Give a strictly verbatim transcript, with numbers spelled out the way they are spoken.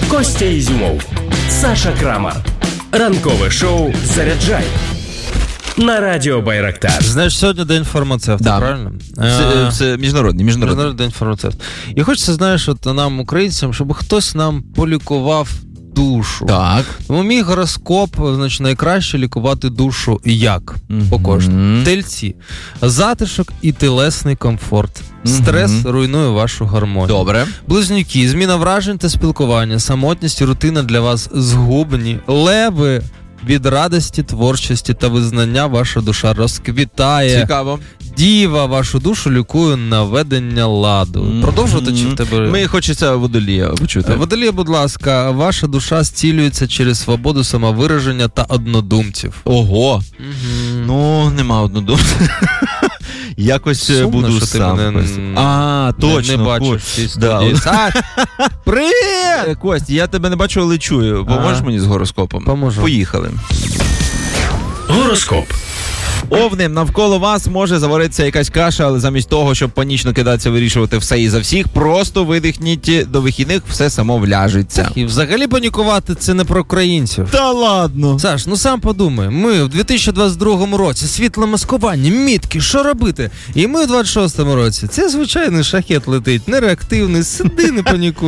Костя Ізюмов, Саша Крамар. Ранкове шоу «Заряджай» на радіо Байрактар. Знаєш, сьогодні день фармацевта, да. правильно? Це, це міжнародний, міжнародний. Міжнародний день фармацевта. І хочеться, знаєш, от нам, українцям, щоб хтось нам полікував душу. Так. Тому мій гороскоп, значить, найкраще лікувати душу як? Mm-hmm. По кожному. Тельці. Затишок і телесний комфорт. Стрес mm-hmm. руйнує вашу гармонію. Добре. Близнюки. Зміна вражень та спілкування. Самотність і рутина для вас згубні. Леви. Від радості, творчості та визнання ваша душа розквітає. Цікаво. Діва, вашу душу лікує наведення ладу. Mm-hmm. Продовжувати чи в тебе? Ми хочеться водолія почути. Водолія, будь ласка, ваша душа зцілюється через свободу самовираження та однодумців. Ого. Mm-hmm. Ну, нема однодумців. Якось сумно, буду що сам. Ти мене а, точно. Не, не бачиш в цій студії. Да. Привіт! Кость, я тебе не бачу, але чую. Поможеш мені з гороскопом? Поможу. Поїхали. Гороскоп. Овни, навколо вас може заваритися якась каша, але замість того, щоб панічно кидатися вирішувати все і за всіх, просто видихніть, до вихідних все само вляжеться. І взагалі панікувати це не про українців. Та ладно. Саш, ну сам подумай, ми в дві тисячі двадцять другому році світле маскування, мітки, що робити? І ми в двадцять шостому році, це звичайний шахет летить, нереактивний, сиди, не панікуй.